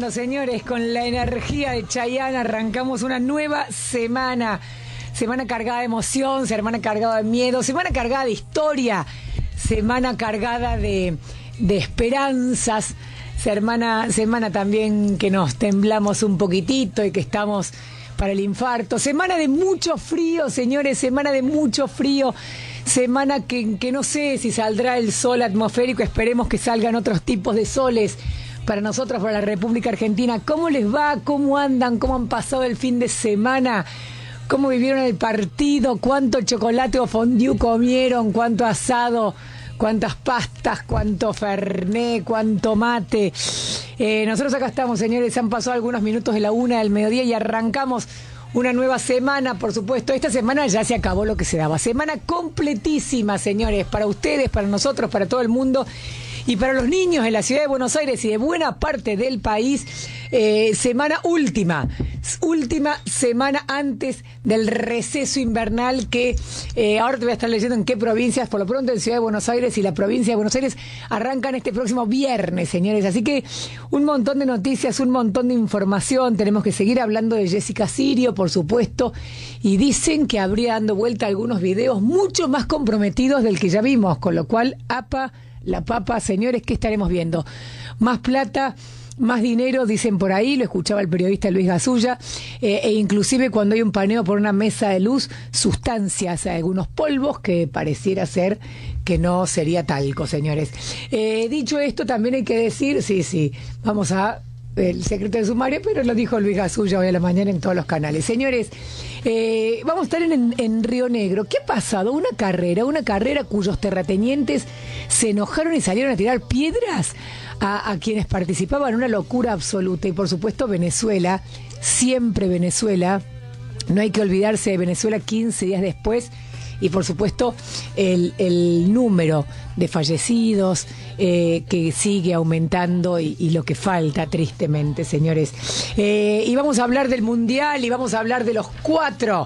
arrancando, señores, con la energía de Chayanne. Arrancamos una nueva semana. Semana cargada de emoción, semana cargada de miedo, semana cargada de historia, semana cargada de esperanzas, semana también que nos temblamos un poquitito y que estamos para el infarto. Semana de mucho frío, señores, semana de mucho frío. Semana que no sé si saldrá el sol atmosférico, esperemos que salgan otros tipos de soles para nosotros, para la República Argentina. ¿Cómo les va? ¿Cómo andan? ¿Cómo han pasado el fin de semana? ¿Cómo vivieron el partido? ¿Cuánto chocolate o fondue comieron? ¿Cuánto asado? ¿Cuántas pastas? ¿Cuánto fernet? ¿Cuánto mate? Nosotros acá estamos, señores, han pasado algunos minutos de la 1 del mediodía y arrancamos una nueva semana, por supuesto. Esta semana ya se acabó lo que se daba. Semana completísima, señores, para ustedes, para nosotros, para todo el mundo y para los niños en la ciudad de Buenos Aires y de buena parte del país. Semana última semana antes del receso invernal que ahora te voy a estar leyendo en qué provincias. Por lo pronto en Ciudad de Buenos Aires y la provincia de Buenos Aires arrancan este próximo viernes, señores, así que un montón de noticias, un montón de información. Tenemos que seguir hablando de Jessica Sirio, por supuesto, y dicen que habría dando vuelta algunos videos mucho más comprometidos del que ya vimos, con lo cual, la papa, señores, ¿qué estaremos viendo? Más plata, más dinero, dicen por ahí, lo escuchaba el periodista Luis Gasulla, e inclusive cuando hay un paneo por una mesa de luz, sustancias, algunos polvos que pareciera ser que no sería talco, señores. Dicho esto, también hay que decir, sí, vamos a el secreto del sumario, pero lo dijo Luis Gasulla hoy a la mañana en todos los canales. Señores, vamos a estar en Río Negro. ¿Qué ha pasado? Una carrera cuyos terratenientes se enojaron y salieron a tirar piedras a quienes participaban. Una locura absoluta. Y por supuesto Venezuela, siempre Venezuela, no hay que olvidarse de Venezuela 15 días después. Y por supuesto el número de fallecidos que sigue aumentando y lo que falta tristemente, señores. Y vamos a hablar del Mundial y vamos a hablar de los cuatro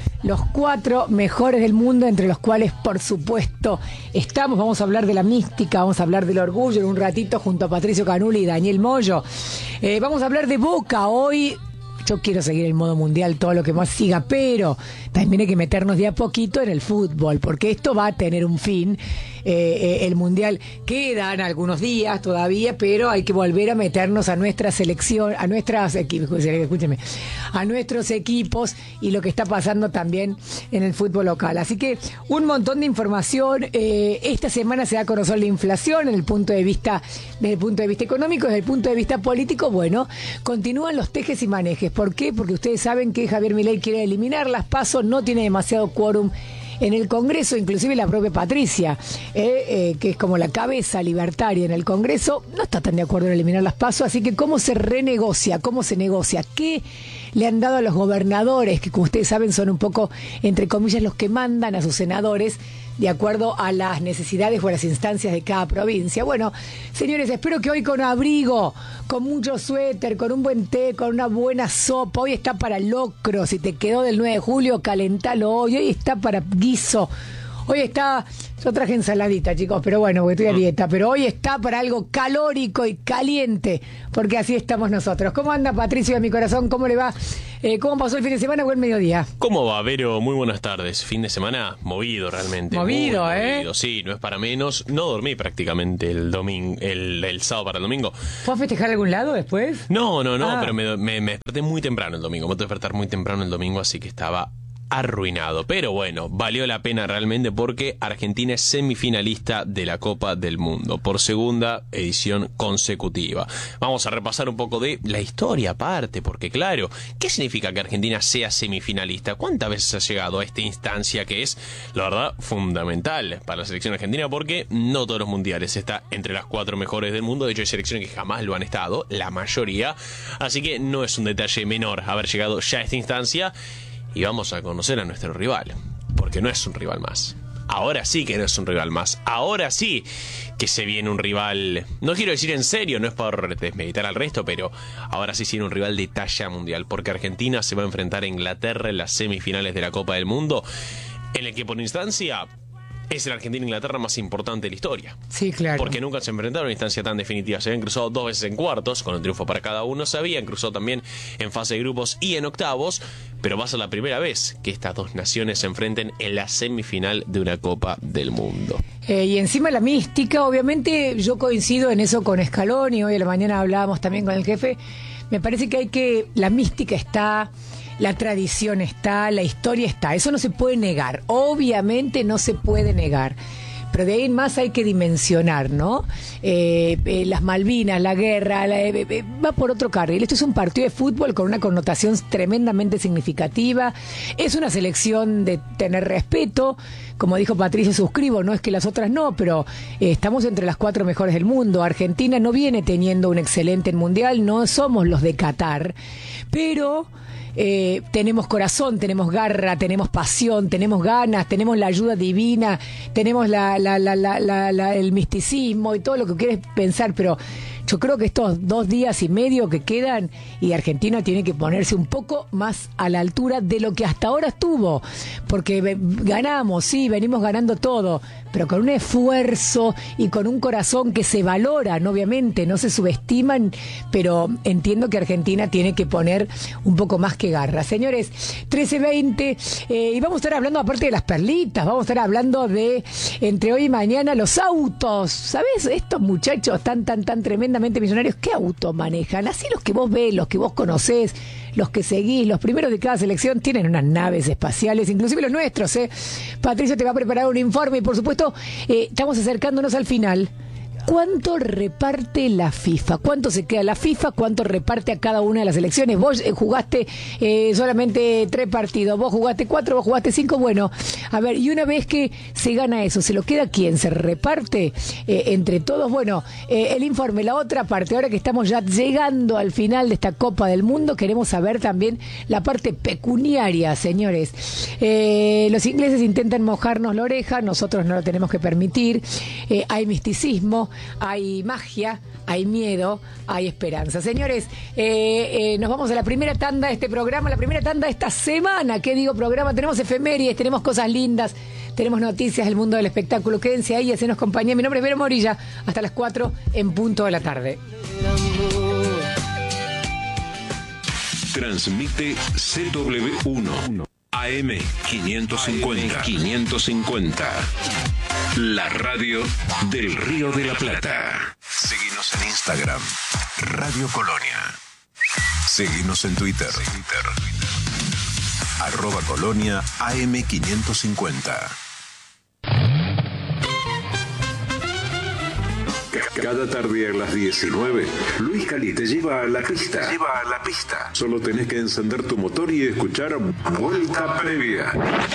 mejores del mundo, entre los cuales por supuesto estamos. Vamos a hablar de la mística, vamos a hablar del orgullo en un ratito junto a Patricio Canuli y Daniel Moyo. Vamos a hablar de Boca hoy. Yo quiero seguir el modo mundial, todo lo que más siga, pero también hay que meternos de a poquito en el fútbol, porque esto va a tener un fin. El mundial quedan algunos días todavía, pero hay que volver a meternos a nuestra selección, a nuestros equipos y lo que está pasando también en el fútbol local. Así que un montón de información. Esta semana se da a conocer la inflación desde el punto de vista económico, desde el punto de vista político. Bueno, continúan los tejes y manejes. ¿Por qué? Porque ustedes saben que Javier Milei quiere eliminar las PASO, no tiene demasiado quórum en el Congreso, inclusive la propia Patricia, que es como la cabeza libertaria en el Congreso, no está tan de acuerdo en eliminar las PASO, así que ¿cómo se renegocia? ¿Cómo se negocia? ¿Qué le han dado a los gobernadores, que como ustedes saben son un poco, entre comillas, los que mandan a sus senadores de acuerdo a las necesidades o a las instancias de cada provincia? Bueno, señores, espero que hoy con abrigo, con mucho suéter, con un buen té, con una buena sopa. Hoy está para locro, si te quedó del 9 de julio, calentalo hoy. Hoy está para guiso. Hoy está, yo traje ensaladita, chicos, pero bueno, porque estoy a dieta, pero hoy está para algo calórico y caliente, porque así estamos nosotros. ¿Cómo anda, Patricio de mi corazón? ¿Cómo le va? ¿Cómo pasó el fin de semana o el mediodía? ¿Cómo va, Vero? Muy buenas tardes. Fin de semana movido realmente. Movido. Sí, no es para menos. No dormí prácticamente el domingo, el sábado para el domingo. ¿Fue a festejar a algún lado después? No, pero me desperté muy temprano el domingo. Me tuve que despertar muy temprano el domingo, así que estaba arruinado, pero bueno, valió la pena realmente porque Argentina es semifinalista de la Copa del Mundo por segunda edición consecutiva. Vamos a repasar un poco de la historia aparte, porque claro, ¿qué significa que Argentina sea semifinalista? ¿Cuántas veces ha llegado a esta instancia que es, la verdad, fundamental para la selección argentina? Porque no todos los mundiales está entre las 4 mejores del mundo. De hecho, hay selecciones que jamás lo han estado, la mayoría, así que no es un detalle menor haber llegado ya a esta instancia. Y vamos a conocer a nuestro rival, porque no es un rival más. Ahora sí que no es un rival más. Ahora sí que se viene un rival, no quiero decir en serio, no es por desmeditar al resto, pero ahora sí viene un rival de talla mundial, porque Argentina se va a enfrentar a Inglaterra en las semifinales de la Copa del Mundo, en el que por instancia es el Argentina-Inglaterra más importante de la historia. Sí, claro. Porque nunca se enfrentaron en instancia tan definitiva. Se habían cruzado 2 veces en cuartos, con un triunfo para cada uno. Se habían cruzado también en fase de grupos y en octavos. Pero va a ser la primera vez que estas dos naciones se enfrenten en la semifinal de una Copa del Mundo. Y encima la mística, obviamente yo coincido en eso con Scaloni. Hoy a la mañana hablábamos también con el jefe. Me parece que la mística está... La tradición está, la historia está, eso no se puede negar, obviamente no se puede negar, pero de ahí en más hay que dimensionar, ¿no? Las Malvinas, la guerra, va por otro carril. Esto es un partido de fútbol con una connotación tremendamente significativa, es una selección de tener respeto, como dijo Patricia, suscribo, no es que las otras no, pero estamos entre las 4 mejores del mundo. Argentina no viene teniendo un excelente mundial, no somos los de Qatar, pero... tenemos corazón, tenemos garra, tenemos pasión, tenemos ganas, tenemos la ayuda divina, tenemos el misticismo y todo lo que quieres pensar, pero yo creo que estos 2 días y medio que quedan y Argentina tiene que ponerse un poco más a la altura de lo que hasta ahora estuvo, porque ganamos, sí, venimos ganando todo, pero con un esfuerzo y con un corazón que se valoran, obviamente, no se subestiman, pero entiendo que Argentina tiene que poner un poco más que garra. Señores, 13:20, y vamos a estar hablando, aparte de las perlitas, vamos a estar hablando de, entre hoy y mañana, los autos. ¿Sabes? Estos muchachos tan tremendamente millonarios, ¿qué autos manejan? Así los que vos ves, los que vos conocés, los que seguís, los primeros de cada selección tienen unas naves espaciales, inclusive los nuestros, Patricio te va a preparar un informe y por supuesto estamos acercándonos al final. ¿Cuánto reparte la FIFA? ¿Cuánto se queda la FIFA? ¿Cuánto reparte a cada una de las selecciones? Vos jugaste solamente 3 partidos, vos jugaste 4, vos jugaste 5. Bueno, a ver, y una vez que se gana eso, ¿se lo queda a quién? ¿Se reparte entre todos? Bueno, el informe, la otra parte, ahora que estamos ya llegando al final de esta Copa del Mundo, queremos saber también la parte pecuniaria, señores. Los ingleses intentan mojarnos la oreja, nosotros no lo tenemos que permitir. Hay misticismo, hay magia, hay miedo, hay esperanza. Señores, nos vamos a la primera tanda de este programa, la primera tanda de esta semana. ¿Qué digo programa? Tenemos efemérides, tenemos cosas lindas, tenemos noticias del mundo del espectáculo. Quédense ahí, así nos acompaña. Mi nombre es Vero Morilla, hasta las 4 en punto de la tarde. Transmite CW1 AM550. La radio del Río de la Plata. Seguinos en Instagram, Radio Colonia. Seguinos en Twitter. @Colonia AM550. Cada tarde a las 19, Luis Cali te lleva a la pista. Solo tenés que encender tu motor y escuchar Vuelta Previa.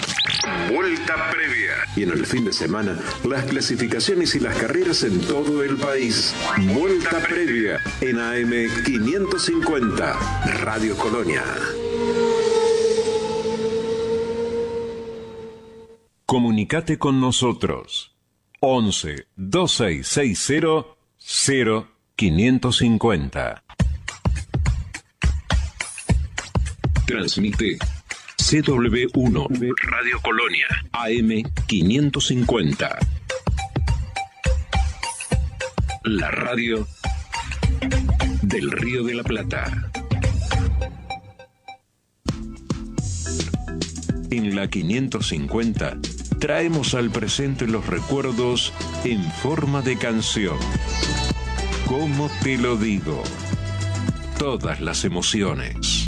Y en el fin de semana, las clasificaciones y las carreras en todo el país. Vuelta Previa en AM550, Radio Colonia. Comunicate con nosotros. 11 2660 0550. Transmite CW1 Radio Colonia AM550. La radio del Río de la Plata. En la 550 traemos al presente los recuerdos en forma de canción. ¿Cómo te lo digo? Todas las emociones.